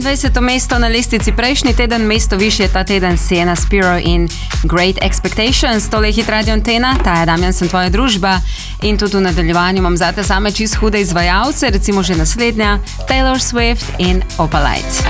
22. mesto na listici prejšnji teden, mesto višje ta teden Sienna Spiro in Great Expectations. Tole je Hit Radio Antena, ta je Damjan, sem tvoja družba in tudi v nadaljevanju imam zate same čist hude izvajalce, recimo že naslednja Taylor Swift in Opalite.